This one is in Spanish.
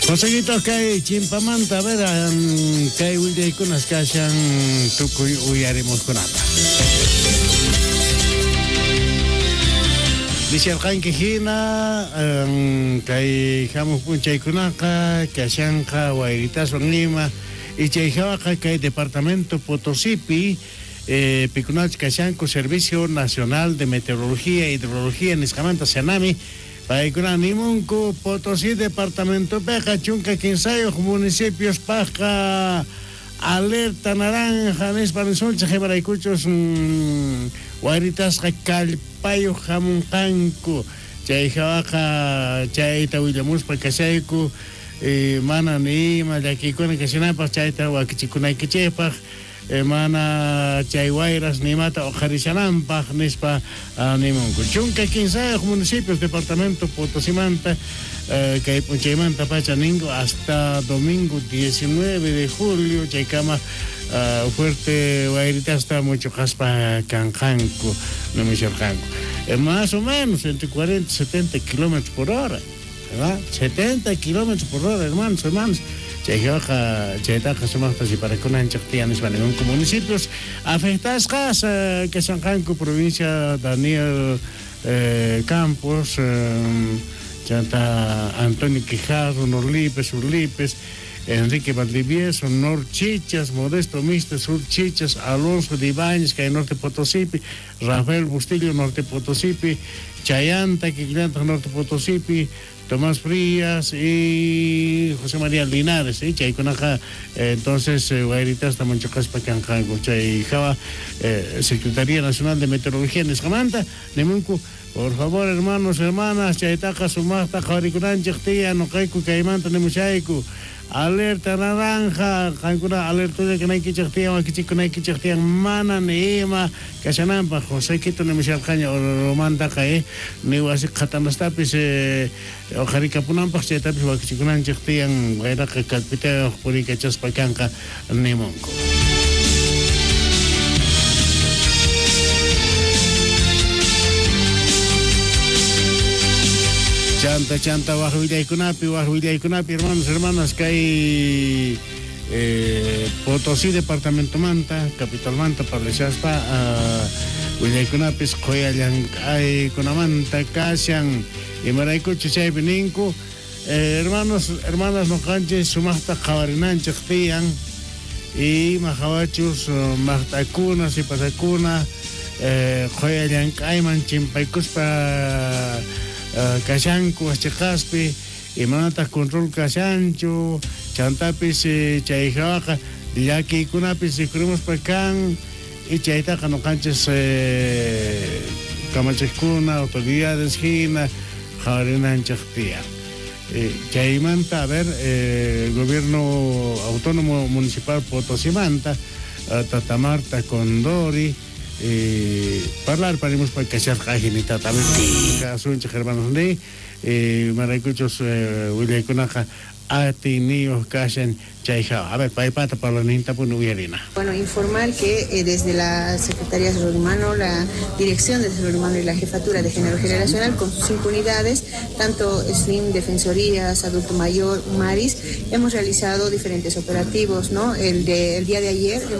Joseguito kay chimpamanta, ver, kay wilday kunas kasyan tukuy uyaremos kunata. Bishalkan kihina, kay hamus punchay kunaka, kasyanka wairitas Lima, y chayjawaka kay departamento Potosipi, Picunach kasyanko Servicio Nacional de Meteorología e Hidrología en Niskamanta Sanami, Paikuna Nimunku, Potosí, departamento Peja, Chunca, Quinsayo, municipios Paja, alerta naranja, Nespanizoncha, Jemaraicuchos, Guaritas, Calpayo, Jamuncanco, Chayjawaja, Chayta, Willamus, Pacasaiku, Mana Nima, Yakikuna, Casinapas, Chayta, Wakichikunay, Kichepaj, Mana Chayguayras, Nimata, Ojarisanampaj, Nispa, Nimunku. Chunca, 15 municipios, departamento Potosimanta, Caipunchaimanta, Pachaningo, hasta domingo 19 de julio, Chaicama, fuerte, Guairita, hasta mucho Jaspa, Canjanco, no me Canjanco. Más o menos entre 40 y 70 kilómetros por hora, ¿verdad? 70 kilómetros por hora, hermanos. Chayjaja, Chaytaja, Sumastas y Paracunan, Chactianes, Banegón, municipios afectadas, que San Janco, provincia Daniel Campos, Chanta Antonio Quijado, Norlipes, Urlipes, Enrique Valdivieso, Norchichas, Modesto Miste, Surchichas, Alonso de Ibáñez, que hay Norte Potosipi, Rafael Bustillo, Norte Potosipi, Chayanta, Quiglanta, Norte Potosipi, Tomás Frías y José María Linares, ¿sí? Chaykunaja, entonces, Guairita hasta Manchocaspa, Canjango, Chayjaba, Secretaría Nacional de Meteorología en Escamanta, Nemunku, por favor, hermanos, hermanas, Chaytaja, Sumasta, Javaricurán, Chactía, Nocaiku, Caimanta, Nemuchaiku, alerta naranja, Cancuna, alerta de que no hay que Chactía, Maquichico, no hay que Chactía, Mana, Neema, Casanampa, José Quito, Nemuchalcaña, Romanta, Cae, Neuasi, Catanastapis, Ojarica Punampa, Chetapis, Maquichicunan, Chactía, Guairaca, Calpiteo, Purica, Chaspacanca, Nemonco. Chanta, Bajuilla y Cunapi, hermanos, hermanas, que hay Potosí, departamento Manta, capital Manta, Parlechaspa, Huilla y Cunapis, Coyalan, hay Cunamanta, Casian, y Maraicucho, Chay Beninco, hermanos, hermanas, no canches, Sumasta, Javarinan, Chactian, y Majabachus, Mahtacunas y Pasacuna, Coyalan, Caiman, Chimpaicuspa, Casanco, Achacaspe, y Manata Control Casancho, Chantapis, Chayjaja, Yaki Kunapis, y Cremos Pacán, y Chaytaja no canches Camachescuna, autoridades Gina, Javarinan Chactía. Chaymanta, a ver, gobierno autónomo municipal Potosimanta, Tatamarta Condori, parlar paremos para que sea jajinita también caso en hermanos de Maraicuchos William Kunaja Atinios Cashen Chayja. A ver, paipata para la ninta punuyerina. Bueno, informar que desde la Secretaría de Desarrollo Humano, la Dirección de Desarrollo Humano y la Jefatura de Género Generacional, con sus 5 unidades, tanto SLIM, Defensorías, Adulto Mayor, Maris, hemos realizado diferentes operativos, ¿no? El día de ayer